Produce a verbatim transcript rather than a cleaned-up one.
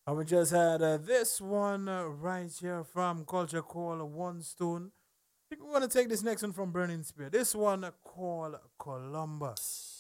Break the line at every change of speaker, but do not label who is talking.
And we just had uh, this one uh, right here from Culture called One Stone. I think we're going to take this next one from Burning Spear. This one called Columbus.